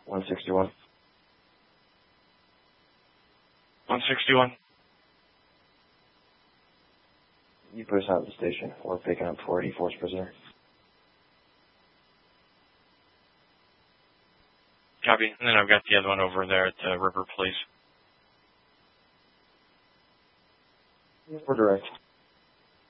161. 161. You put us out of the station. We're picking up 480 force prisoner. Copy. And then I've got the other one over there at River Police. We're direct.